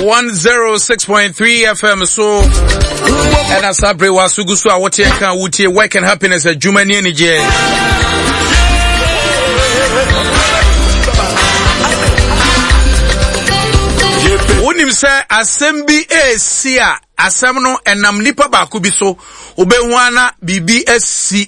106.3 FM so and as Abre wasugu so what you can wutie work and happiness at Jumani ni je Unim se assembi sia asem no enam nipa ba ko bi so obehu ana BBSC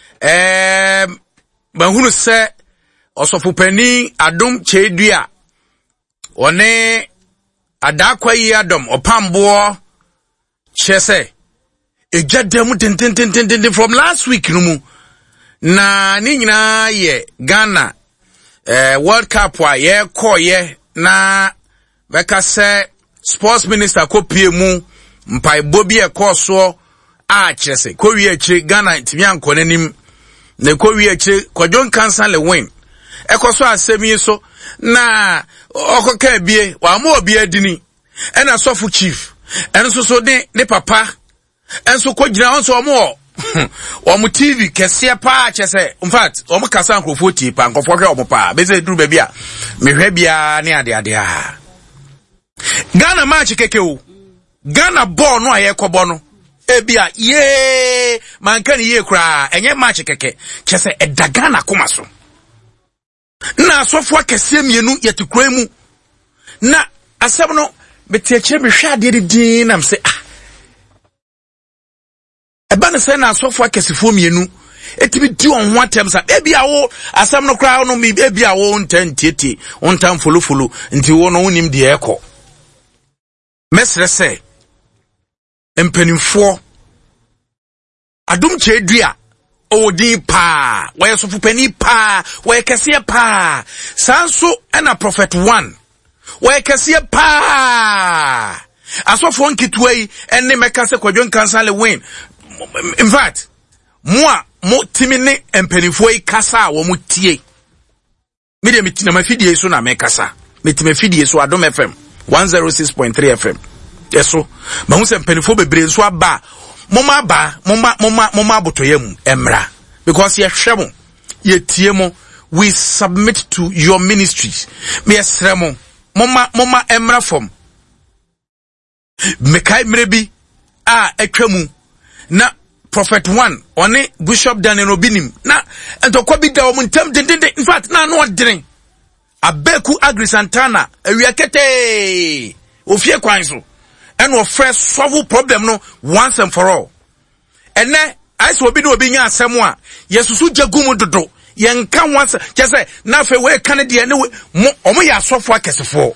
bahunu se osofopani adom chedua one adakwa yi adom opambo chese ejadem tin from last week no mu na ni nyina ye Ghana World Cup wa ye koye na beka se sports minister ko pie mu mpai bobi e koso a chese ko wi echi Ghana timi anko nanim na ko wi echi Kwadwo Nkansa le win ekoso asemi so na okoka bie wa ma obi adini ena sofu chief enso so de ne papa enso ko gina onso omo TV kese pa chese in fact omo kasa ankrofo ti pa ankrofo hwe omo pa be se duru ba bia mehwe bia ne ade ha Ghana match keke o Ghana ball no aye kobo no ebia ye manka ni ye kra enye match keke chese eda Ghana koma so na asofo akese mienu yetukura mu na asem no beteche behwe ade din nam se eba na se na asofo akesefo mienu etibi di on watem sa ebia wo asem no kra no mi ebia wo ntantete ontam folofolo nti wo no wonim de ekọ mesre se empanimfo adom chedua odi pa we so fupani pa we kese pa sanso na prophet 1 we kese pa asofo nkituai enne meka se Kwadwo Nkansa le win in fact mo timine empanimfo yi kasa wo mo tie me de mitina mafidie so na me kasa metime fidie so Adom FM 106.3 FM yeso ma hu se empanimfo bebre so aba moma botoyem emra because ye hwemo ye tiemo we submit to your ministries me esremo moma emra from mekai mrebi etwamu na prophet 1 one Bishop Daniel Obinim na entokwa bi da omuntam dindinde in fact na no odren abeku Agri Santana awiakete ofie kwan so and we first solve problem no once and for all. And then I saw be no being a samoa. Yes, so jagumu dodo. Yen can once just say na fe we Canada no omo ya software kesefo.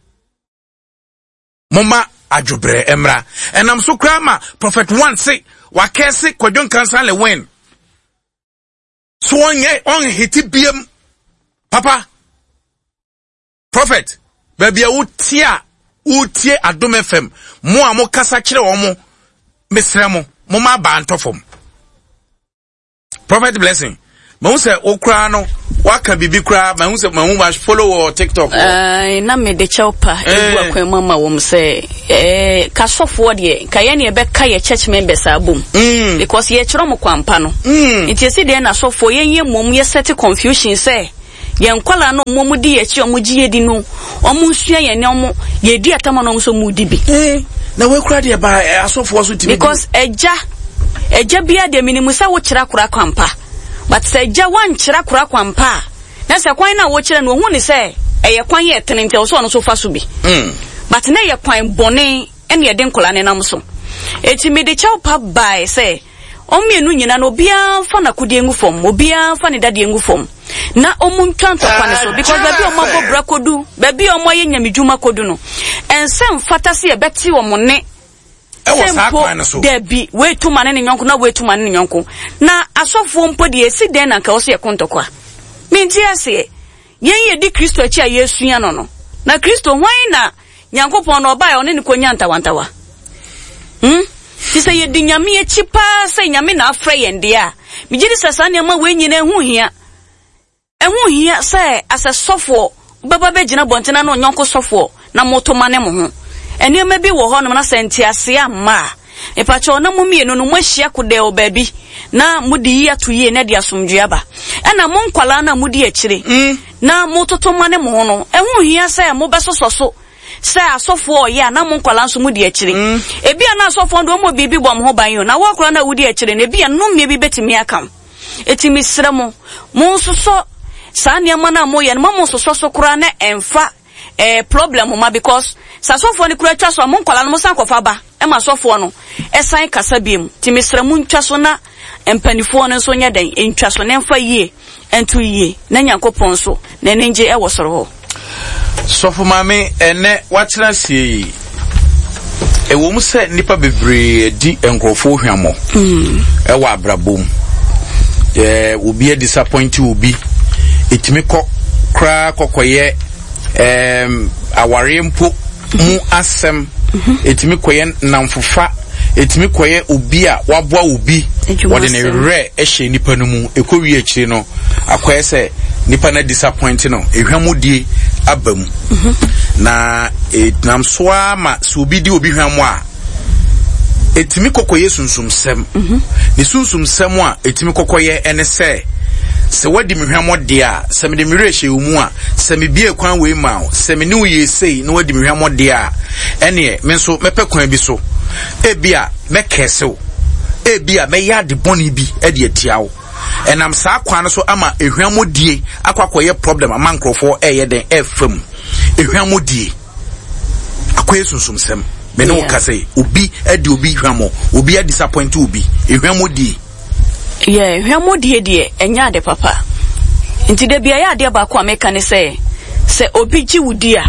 Mama ajubre emra. And I'm so krama prophet 1 say wa kese Kwadwo Nkansa le win. So on hiti biem papa prophet baby utia utie Adom FM mo amo kasa kire omo mesremo mo ma ba antofom prophet blessing ma use okra no waka bibi kra ma use ma hu follow or TikTok na me de chaupa ebu akwan mama wom say kasofo de kaye ne be ka ye church members abum because ye kiro mo kwampa no nti de na sofo ye mom ye set confusion say yenkwala no momudi ye chi omuji yedi no omusua ye ne omo ye di atama no so mudi bi na we kura de ba asofo so tibi because eja bia de minimu sa wo kira kura kwampa but se eja wan kira kura kwampa na se kwan na wo kira no hu ni se eye kwan ye tenente wo so no so fa so bi but na ye kwan bone ene ye de nkola ne nam so eti me de chaupa bai se omienu nyina no bia fa na kudie ngu fom obia fa ne dade ngu fom na omuntwanto kwane so because baby omabo brakodu baby omo ye nyamedwuma kodu no ensem fatase e beti wo monne e wo sa kwane so debi we tu mane ne nyonko na we tu mane ne nyonko na asofo mpo de esi den na ka wo se kontokwa minti ase yen ye di Kristo achi a Yesu ya no na Kristo hwan na Nyankopon no ba ya one ne konya ntawantawa ti se ye di nyame e chipa se nyame na afra yende a migiri sasa ne ma we nyina ehu hia se asa sofo baba be gina bontena no nyonko sofo na motoma ne mo ho ene ma bi wo ho no na senti ase amma e pa cho na mumienu no mwahia kode o baby na mudi yi atoye na de asomdwe aba na mo nkwala na mudi akire na mototoma ne mo ho no ehu hia se mo besososo say asofo ya na mo nkwala nso mu de akire ebi na asofo ndo mo bibi bom ho ban yo na wo kora na wudi akire na ebi no me bi betimi akam etimi sra mo nsoso sa niam na mo ye no mo nsoso so kora na emfa problem ma because sasofo ni kura twa so mo nkwala no mo san kofa ba e ma sofo no esan kasa biem timi sra mu ntwa so na empanifo no so nya den entwa so na emfa yie entu yie na Nyankopon so na nenje e wo soro ho sofo mame ene watena sie e wo mu se nipa bebre di enkrofo hwamo e wa abrabom obi e disappoint obi etimi kra kokoye aware mpo mu asem etimi koye namfofa etimi koye obi a waboa obi wode ne re ehye nipa no mu ekowi akire no akoye se nipa na disappoint no ehwamudie abam na nam soa ma so obi di obi hwamo a etimi kokoye sunsumsem ne sunsumsem a etimi kokoye ene se wadi mihwamo de a se me de mirehye omu a se me bie kwan we ma se me ne uye sei na wadi mihwamo de a ene me so mepe kwan bi so ebia mekesew ebia me yade boni bi e de atiawo enam saa kwan so ama ehwamodie akwakoye problem amankrofo eye den efam ehwamodie akoye sunsumsem me no kase obi ade obi hwamo obi a disappoint obi ehwamodie ehwamodie de enya de papa nti de bia ya de ba kwa meka ne se obi ji wudia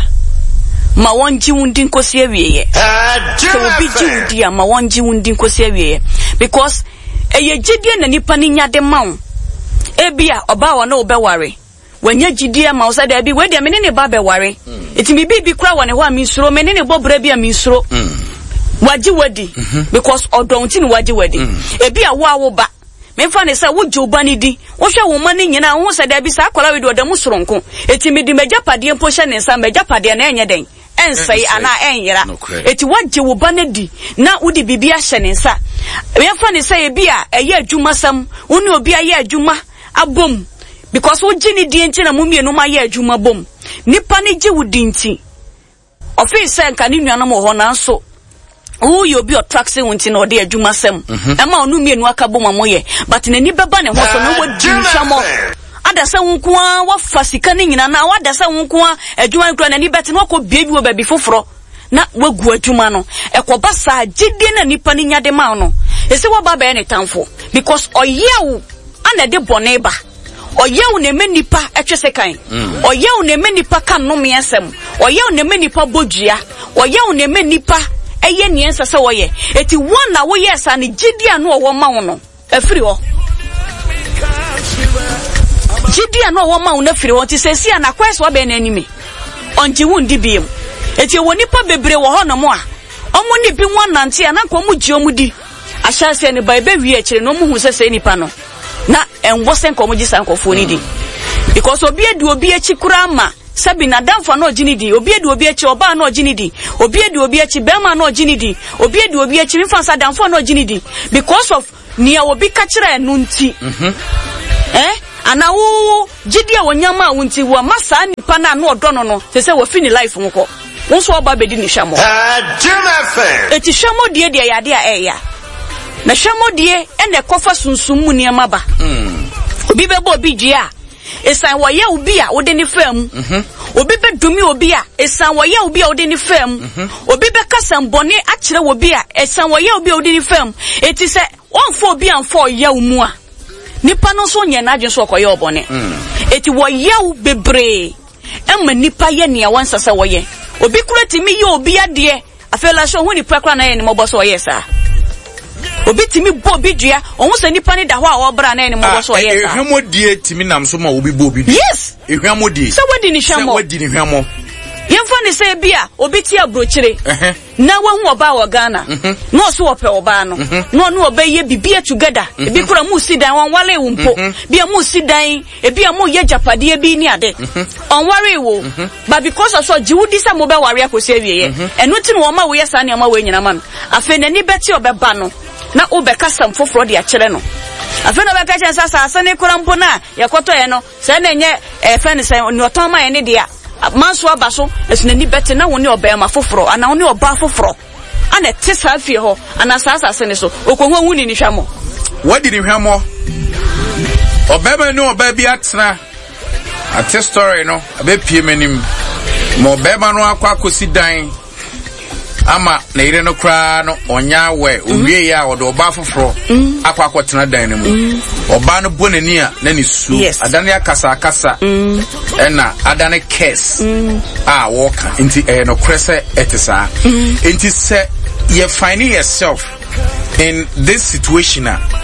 ma wonji wundi nkosi awieye so obi ji wudia ma wonji wundi nkosi awieye because eye gidie na nipa ni nyade mawo ebia oba wa na obeware wanya gidie ma osa da bi we de me ne ba beware etimi bibi kura wa ne ho amisuro me ne bobra bi amisuro waji wadi because odonti ni waji wadi ebia wo awo ba mefa ne sa wo joba ni di wo hwe wo ma ni nyina wo sa da bi sa akola we do da musoronko etimi di majapade mpo hye ne sa majapade na enye den ensai ana enyira eti waje wo ba na di na wodi bibia hye ne sa mefa ne sa ebia eye adwuma sam wo ne obi aye adwuma abom because wo gini di enti na mumienu ma ye adwuma bom nipa ne gi wodi nti office nka ni nuanom ho na so who you be attracting unti no de adwuma sem ema onu mienu aka bom amoye but nani beba ne ho so no wodi nhwamo adasa wonko a wafasika ne nyina na wadasa wonko a adwuma nkura nani beti no ko biebi wo baby foforo na wagu adwuma no ekoba sa gidie na nipa ni nyade ma no ese wo baba e ne tamfo because oyewu ana de boneba oyewu ne menipa etwese kan oyewu ne menipa kan no miasem oyewu ne menipa bodua oyewu ne menipa eye niensa se wo ye eti one na wo yes ani gidia no wo ma wo no afiri ho gidia no wo ma wo na afiri ho ti sesi ana kwese wo be na anime onji wundi biem eti wo nipa bebre wo ho no mo a omo ni bi won nante ana ko mu gi omu di ahyase ne ba be wi akire no mu hu se nipa no na enwo se nko mu gi san kofo ni di because obi edi obi achi kura ma sabi na damfa no ginidi obi edi obi achi oba no ginidi obi edi obi achi bema no ginidi obi edi obi achi mfansa damfa no ginidi because of nia obi kachira enu nti ana wo gidi a wonyama wonti wo masa nipa na no odono no se wo fini life nko wonso oba bedi ni hwamo eti hwamo die de yade a eya na hwamo die ene kofa sunsum mu niam ba obi bebo obi dua esan wo ye obi a wode ni fam obi be dumi obi a esan wo ye obi a wode ni fam obi be kasam bone a kire obi a esan wo ye obi a wode ni fam eti se wonfo obi anfo ye umu a nipa no so nye na adwen so okoye obone eti wo ye bebre emma nipa ye ne wansasa wo ye obi kura timi ye obi ade afela so hu nipa kura na ye ne mobo so ye sa obi timi bo bi dua ohun se nipa ni da ho a wo bra na ye ne mobo so ye sa ehwamodie timi nam so ma obi bo obi dua yes ehwamodie so wadi ni hwamo so wadi ni hwamo yemfa ne se bia obi ti abrochire na wahu oba wa Ghana no so ope oba no no obeye bibia together ebi kura mu sidan won wale wumpo bia mu sidan ebi amu ye japade bi ni ade on ware wo but because of so jiwudi sa mo be ware akosi awieye enu ti no ma wo yesa ne ma wo nyina ma no afa nani beti obeba no na obeka sam foforo de akere no afa no beka chen sasa asa ne kura mpo na yakoto ye no se na nye fe ne se no ton ma ye ne dia manso abaso esunani bete na woni obema foforo ana woni oba foforo ana tesa afie ho ana sasa ne so okonhu wuni ni hwamo wadi ni hwamo obema ni oba bi atena ate story no abepie manim mo obema no akwakosi dan ama na ire no kra no onya we owie ya odo oba foforo akwakotena dan ne mu oba no bonani a na ni su adane akasa ena adane kes woka inti no krese etisa inti se you find yourself in this situation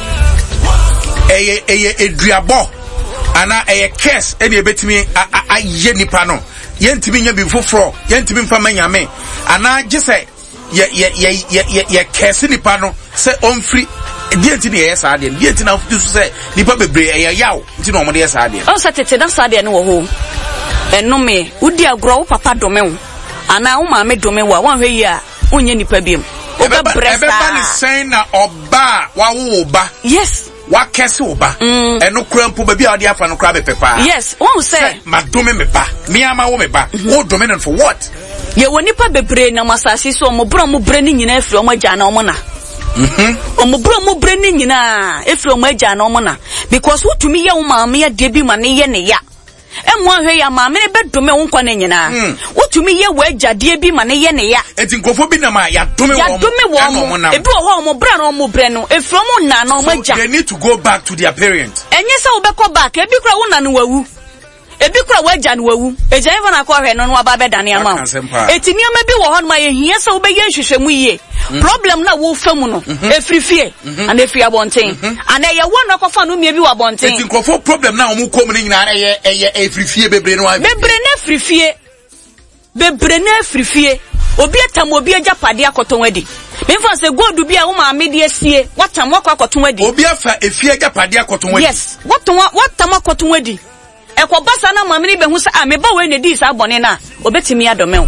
eduabo ana kes ene betimi aye nipa no yentimi nya bi foforo yentimi mfa manyame ana gise ye kesi nipa no se onfri dienti ne yes ade dienti na futu se nipa bebre yaw nti no mo de yes ade o satete na sade ne wo ho enome udi agro wo papa dome wo ana wo ma me dome wo wan hwe yi a onye nipa biem o be bresa ebe ba ni sen na oba wa wo ba yes wa kese oba eno kura mpo ba bi a ode afa no kura be pepa yes won say ma dome me ba me ama wo me ba wo dome no for what ye woni pa bebre na masasi so mo bro mo bre ni nyina afri omo gya na omo na omo bro mo bre ni nyina afri omo gya na omo na because wotumi ye wo maame ya de bi ma ne ye ne ya emu ahwe ya maame ne bedome wo nkwa na nyina wotumi ye wa gya de bi ma ne ye ne ya eti nkofo bi na ma ya dome wo mo ebi wo omo bra na omo bre no afri omo na na omo gya they need to go back to their parents enye se wo be ko back ebi kura wo na no wawu ebi kura waja no wawu eja even akwa no no aba be dane ama etini ama bi wo ho no ma ye hia se wo be ye hwehwemu yie problem na wo famu no efrifie and efi abonten and ye wo no kofa no mie bi wo abonten eti nkofo problem na omu kom ni nyina eye efrifie bebre no bebre na efrifie obi atam obi ajapade akoton wadi memfa se godu bi a wo ma me de asie watam akoton wadi obi afa efie ajapade akoton wadi yes watam akoton wadi ekwo basa na ma me be hu sa me ba we ne di sa bone na obetimi adome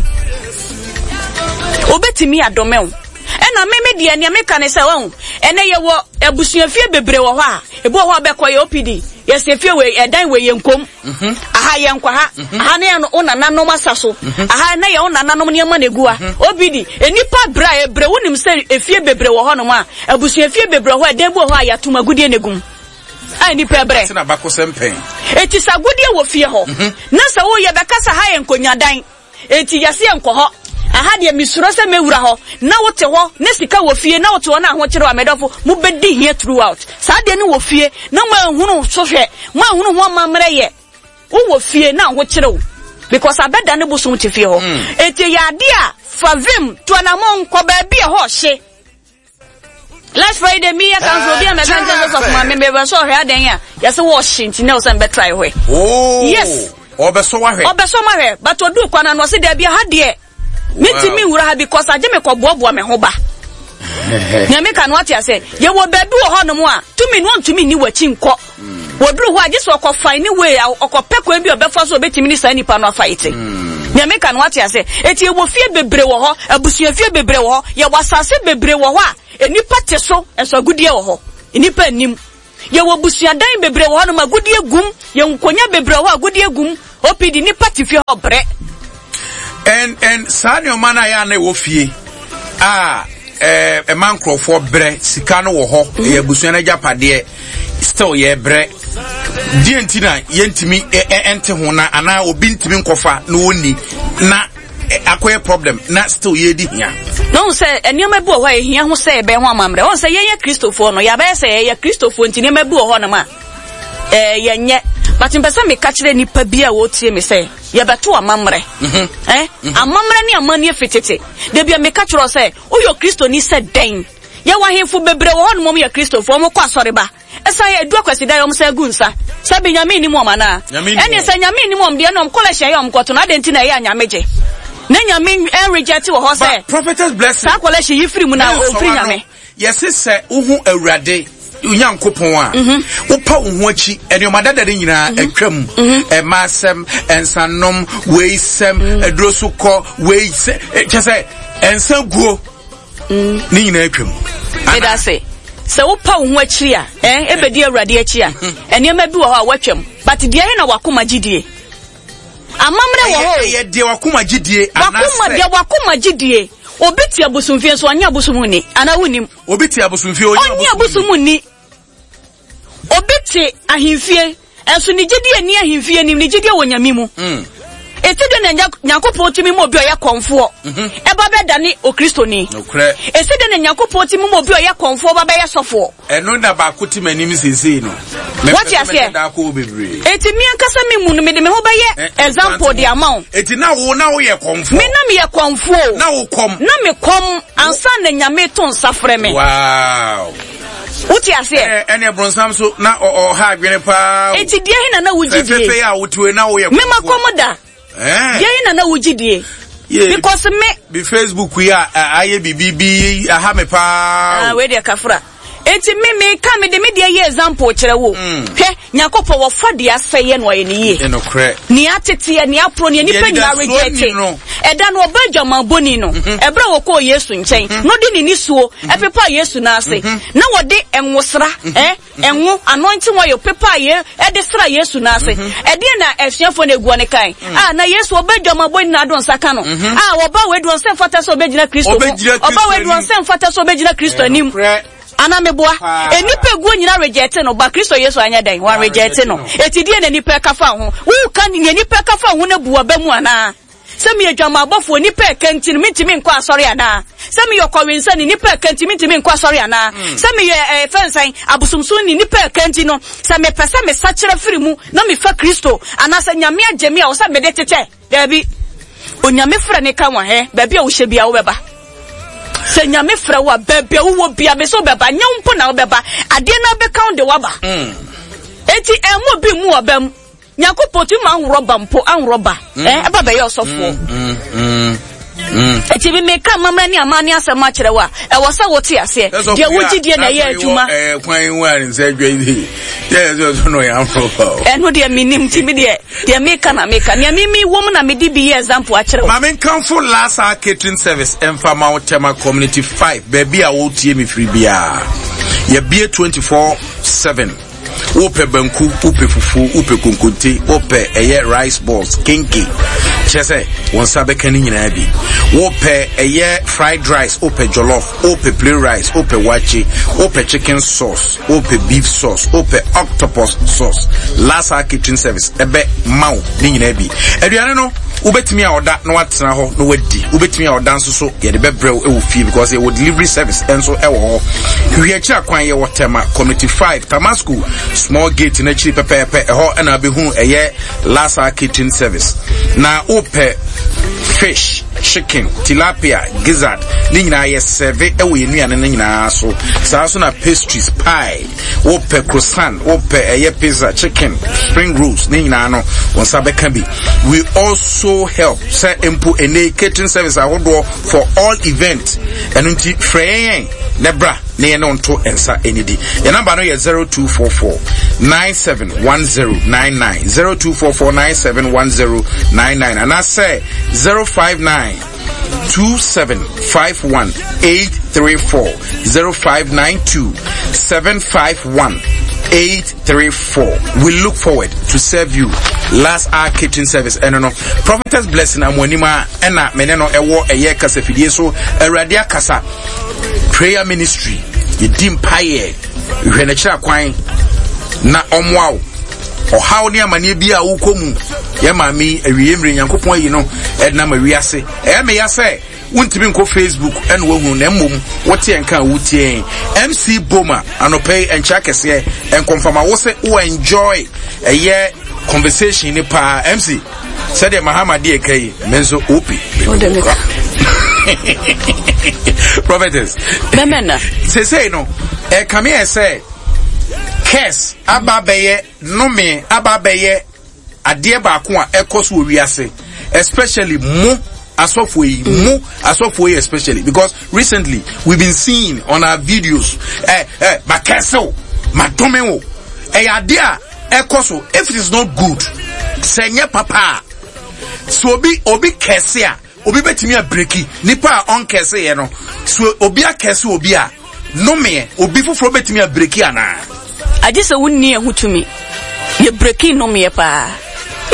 wo ena me de ania me kan se wo ene ye wo abusuafie bebre wo ho a ebu wo abekọ ye OPD yes efie we edan we ye nkom aha ye nkwa ha aha ne no una nanom asaso aha na ye una nanom ne ma negua OPD enipa bra ebre wonim se efie bebre wo ho no ma abusuafie bebre ho edan bu ho a yatuma gudie negum ai ni pebre na bako sempen eti sagudie wo fie ho na se wo ye bekasa ha ye nkonyadan eti yase enko ho aha de misuro se mewura ho na wote ho na sika wo fie na wote ho na ho kire wa medofo mu bedi here throughout sa de ni wo fie na ma hunu so hwe ma hunu ho mamre ye wo fie na ho kire wo because abeda ne busum te fie ho eti ya de a favim to na mo nko ba bi ho hye last Friday me ya kan so bi am kan just of my member so hwe adan ya yase wo shinti na o san be try hwe yes obeso ma hwe but odu kwa na no se da bi ha de meti mi wura ha because aje me koboaboa me ho ba nya me kan what ya say ye wo bedu ho no mo a tumi no ntumi ni wachi nko woduru ho aje so okofan ni way okopekwa bi obefa so obetimi ni sa nipa no fight nya me kan what ya say eti ye wo fie bebre wo ho abusuan fie bebre wo ho ye wasase bebre wo ho a enipa te so enso agudie wo ho enipa anim ye wo busuan dan bebre wo ho no magudie gum ye nkonya bebre wo agudie gum OPD nipa te fie ho bre and Sanyo mana ya na wo fie man crofo bre sika no wo ho e abusuan na japade still ye bre DNT na yentimi ente ho na ana obi ntimi nkofa no woni na akoye problem na still ye di hia no say enioma bi wo ho hia ho say be ho amamre on say ye Christopher no ya be say ye Christopher ntini ma bi wo ho na ma ye nye but mpesa me ka kire nipa bi a wo tie me say ye beto amamre amamre ni amani efetete de bia me ka kire say oyo Kristo ni say den ye wa hemfu bebre wo ho no mo ye Christopher mo kwa asore ba esa ye edu akwasi da yo mo say gunsa say Benjamin ni mo mana ene say Benjamin ni mo de no kola hye yo mkoto na de ntina ye anyameje na Benjamin reject wo ho say prophetess blessing sa kola hye yifri mu na ofri nyame yes say uhu awurade unyankopon a wopa wo ho achi enioma dadade nyina atwam emasem ensanom weisem edrosukọ weise chese ensaguo ni nyina atwam eda se wopa wo ho achi a ebedi awurade achi a enioma bi wo ho a watwam but de he na wakoma gidie amamre wo ho ye de wakuma gidie wakuma gidie obiti abusumfie so anya abusumuni ana wonim obiti abusumfie onya abusumuni obiti ahimfie enso ni gidie ni ahimfie ni gidie wonyame mu eside na Nyankopon timi mo bi oya konfo eba beda ni o Kristoni okre eside na Nyankopon timi mo bi oya konfo ba ya sofo eno na ba koti manim sese no what you say eti mi ankasa mi mu no me de me ho ba ye example de amount eti na wo ye konfo me na me ye konfo na wo kom na me kom ansa na nyame to nsafre me wow what you say ene bronsam so na o ha adwene pa eti die hi na wujidie fefe ya wotuwe na wo ye me makomoda yeah, na wujidie because me Facebook we are aye bibi aha me pa we dey kafra enti me ka me de ye example kire wo hwe Nyakopo wo fa de aseye no ye ne ye enokre ni atete ni apro ni nipa nyina reject eda no obadwama boni no ebra wo ko Yesu nchen no de ni suo epepa Yesu na ase na wo de enwosra enwo anointing wo yo pepa ye e de sra Yesu na ase e de na esuafo na egu ne kan na Yesu obadwama boni na don saka no wo ba we don se fata so obegina Kristo oba we don se fata so obegina Kristo anim ana meboa enipa egu nyina reject no ba Kristo Yesu anya dan wan reject no etidie na nipa kafa ho wu kan ni nipa kafa ho na buwa ba mu ana semi adwama abofo nipa kanti no mitimi nkwa asori ana semi yokowensa ni nipa kanti mitimi nkwa asori ana semi fensan abusumsun ni nipa kanti no semi pesa me sachira firi mu na me fa Kristo ana sa nyame agemi a wo sa me de tete dabi onyame fra ne kan wa ba bia wo hye bia wo beba se nyame fra wa bebe wo bia be so beba nyampo na wo beba ade na be count de waba eti emo bi mu obam Nyankopon ti ma anroba mpo anroba eba be ye osofo eti bi me ka mamra ni amani asema kire wa wo sa wo ti ase de wugidie na ye adwuma kwan wa nse adwidi ye so no ya anroba eno de minim ti bi de me ka na me ka ne mi wom na me di bi ye example a kire wa ma men kan for last catering service Emfama Otema community 5 baby a wo tie me free bia ye bia 24/7 Ope banku, ope fufu, ope kunkunte, ope eye rice balls, kinky. Chese, wansabe kani nyina bi. Ope eye fried rice, ope jollof, ope plain rice, ope wachi, ope chicken sauce, ope beef sauce, ope octopus sauce. Last kitchen service, ebe mau ni nyina bi. Eduane no, ubetimi a oda no atena ho no wadi. Ubetimi a oda nso so ye de bebrel e wo fie because e wo delivery service enso e wo ho. Hwie chi akwan ye Otema community 5 Tamasco small gate na chiri pepepe ho na be hu eye last kitchen service na ope fish chicken tilapia gizzard ni nyina ye serve e wo enuane na nyina so saa so na pastries pie ope croissant ope eye pizza chicken spring rolls ni nyina no wonsa be kan bi we also help say empo ene catering service ahodo for all events enunti freyen nebra ne no nto ensa enidi your number no is 0244 971099 0244 971099 and I say 059 2751834 0592 751 834. We look forward to serve you last our kitchen service and no prophetess blessing amonima ena meneno ewo eye kasa fidie so awrade akasa prayer ministry yedim paye hwene kira kwan na omwawo ohaw ne amane bia wo komu ye mami awiemre Nyankopon yi no edna ma wiase me yase wuntimi nko Facebook en wohu na mmom wote enka wutie MC Boma anopay encha kese en confirma wo se wo enjoy eye conversation ni pa MC said the Muhammad e kai menzo opi prophetess bemena say no e come here say kes ababeye nome ababeye ade ba ko a ekoso wiase especially mu asofo especially because recently we've been seeing on our videos makeso madomewo ade a ekoso if it is not good senye papa so obi kese a obi betimi a breaki nipa on kese ye no so obi a kese obi a no me obi foforo betimi a breaki ana aje se wonni ehutumi ye breaki no me pa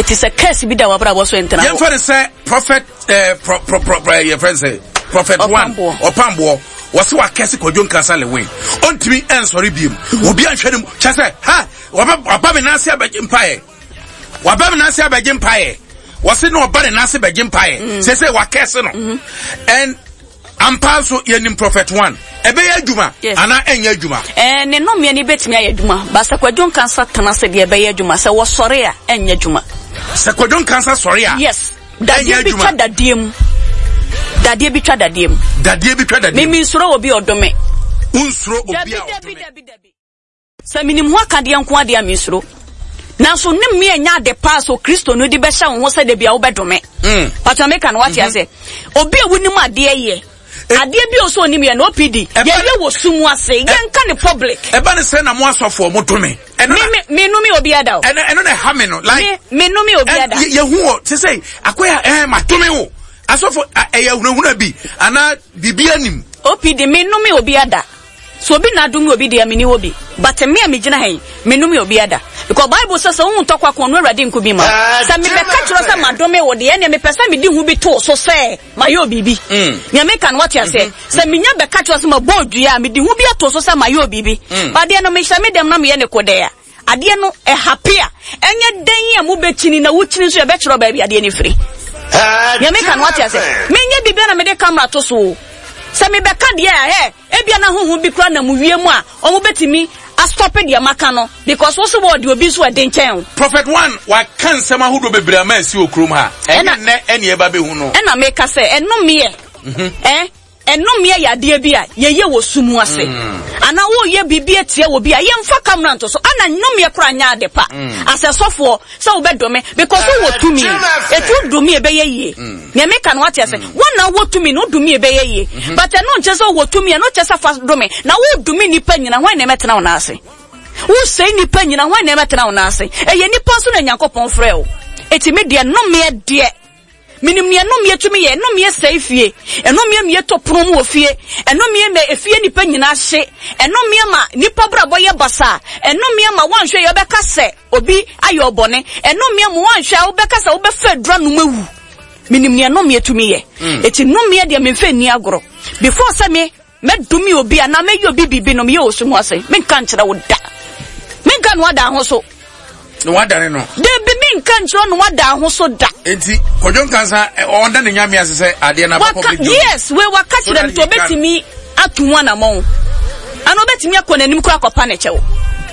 It is a curse bi da wabra bo so entena. Yen for say prophet your friend say prophet one Opambo was wa curse Kojo Nkansah le win. Ontimi ensori biem. Obi anhwe dem che say ha waba me nase abaje mpae. Waba me nase abaje mpae. Wase no oba nase abaje mpae. Say wa curse no. And ampaso yenim prophet one. Ebe ya adwuma ana enya adwuma. Ne no me ni betimi ya adwuma. Ba se Kojo Nkansah tena se de ebe ya adwuma se wo sore a enya adwuma. Se Kojo Nkansah sore a. Yes. Dadie bi twa dadiem. Dadie bi twa dadiem. Dadie bi twa dadiem. Me nsuro obi odome. Unsuro obi a odome. Se minim ho akade nko ade a me nsuro. Nanso nim me enya de pass o Kristo no di be hya wo se de bia wo bedome. Pato make an what you say. Obi a wonim ade ye. Ade bi o so onim ye no PD. Ye wo sumu ase. Ye nka ne public. Eba ne se na mo asofo mo dome. Me no me obi ada. Eno na ha me no like me no me obi ada. Ye hu se say akoya ma dome wo. Asofo ehunahuna bi ana bibia nim. OPD me no me obi ada. So obi na dum obi de me ni obi. But me a me gina hen me no me obi ada. Because Bible says so won tokwa kon no Awurade nko bi ma. Sa me be ka kiro sa madome wo de ene me pesa me di hu bi to so say mayo bibi. Nya me kan what you say. Sa me nya be ka kiro sa ma bodua me di hu bi to so say mayo bibi. But de no me hya me dem na me ye ne kode ya. Ade no e happy a enye den ya mu betini na wuchini so ye be kiro ba bi ade ni free. Ya me kan what you say. Me nya bibi na me de camera to so. Se me beka de ebia na huhu bi kra na mu wie mu a omo betimi a stop de maka no because wo so wo de obi so ade nchen. Prophet one wa kan sema hudo bebre ama si okrom ha ene e ba be hu no na me ka se eno me eno me ya de bia ye wo sumu ase ana wo ye bibia tie wo bia ye mfa camera nto so ana no me kra nya de pa asesofo se wo bedome because wo tumi etu dumi ebe ye ne me kan what say wona wo tumi no dumi ebe ye but no nche so wo tumi no che sa fa dumi na wo dumi ni pa nyina hwan na metena wona ase wo sei ni pa nyina hwan na metena wona ase eye ni pa so na Nyankopon frɛ o eti me de no me de minim ne no me tumi ye no me sei fie eno me to promo ofie eno me efie nipa nyina hye eno me ma nipa brabo ye basa eno me ma wanhwe ye obeka se obi ayo bone eno me mo wanhwe obeka se obefa dra no mawu minim ne no me tumi ye eti no me de me fa ni agoro before se me dumi obi ana me ye obi bibi no me ye osumu ase me kan kira wo da me kan wo da ho so no wada no de bi kan kira no wada ho so da enti Kojo Nkansah onda ne nyame ase se ade na public job. Yes, we waka kira to betimi atu wana mo ana obetimi akonanim kura kopa ne chewo.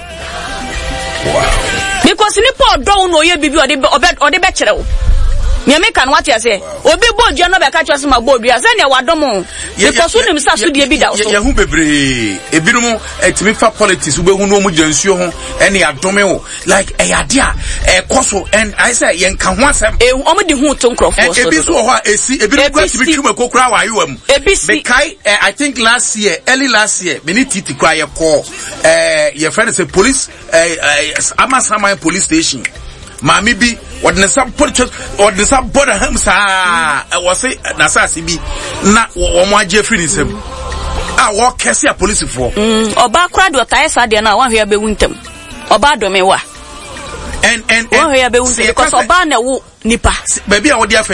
Wow. Because ni Paul do no ye bibi ode be kire wo. Nyame kan what you say obi bodua no be ka kire se ma bodua se ne wadomo because unim sa so de bi da so. Ye hu bebre ebirum etimi fa politics ube hu no mu jansuo ho ene adome wo like ade a koso and I say yen kan ho asem omo di hu to nkrofo so ebi so ho a esi ebirum kwa tibi twuma kokura wa ayewam be kai I think early last year me ni titi kwa ye call your friend say police Amasaman police station Mami bi wadne some border hamsa was say na sasi bi na wo mo agye free nisem wo kese a police for oba kra do tae sa de na wa hwe be wuntem oba do me wa and wa hwe be wuntem because oba na wo nipa baby a wo dia